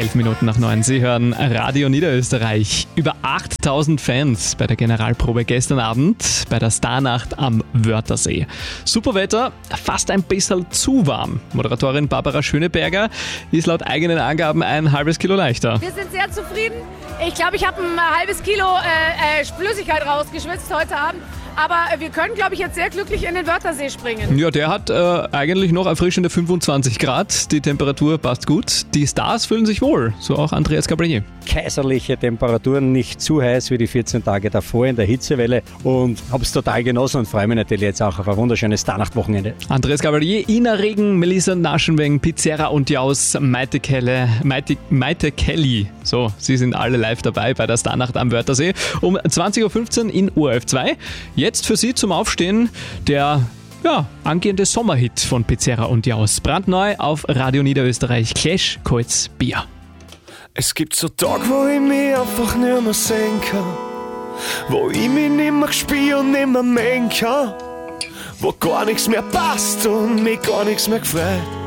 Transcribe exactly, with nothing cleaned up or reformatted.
elf Minuten nach neun. Sie hören Radio Niederösterreich. Über achttausend Fans bei der Generalprobe gestern Abend bei der Starnacht am Wörthersee. Super Wetter, fast ein bisschen zu warm. Moderatorin Barbara Schöneberger ist laut eigenen Angaben ein halbes Kilo leichter. Wir sind sehr zufrieden. Ich glaube, ich habe ein halbes Kilo äh, äh, Flüssigkeit rausgeschwitzt heute Abend. Aber wir können, glaube ich, jetzt sehr glücklich in den Wörthersee springen. Ja, der hat äh, eigentlich noch erfrischende fünfundzwanzig Grad. Die Temperatur passt gut. Die Stars fühlen sich wohl, so auch Andreas Gabalier. Kaiserliche Temperaturen, nicht zu heiß wie die vierzehn Tage davor in der Hitzewelle. Und habe es total genossen und freue mich natürlich jetzt auch auf ein wunderschönes Starnacht-Wochenende. Andreas Gabalier, Ina Regen, Melissa Naschenweng, Pizzerra und Jaus, Maite, Kelle, Maite, Maite Kelly. So, sie sind alle live dabei bei der Starnacht am Wörthersee um zwanzig Uhr fünfzehn in O R F zwei. Jetzt für Sie zum Aufstehen der ja, angehende Sommerhit von Pizzerra und Jaus. Brandneu auf Radio Niederösterreich. Clash, Kaltes Bier. Es gibt so Tage, wo ich mich einfach nicht mehr sehen kann, wo ich mich nicht mehr spüre und nicht mehr mengen kann, wo gar nichts mehr passt und mich gar nichts mehr gefreut.